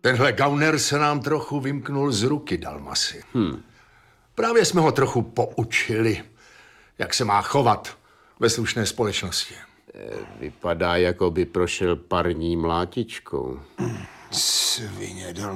Tenhle gauner se nám trochu vymknul z ruky, Dalmasi. Právě jsme ho trochu poučili, jak se má chovat ve slušné společnosti. Vypadá, jako by prošel parní mlátičkou. Svině,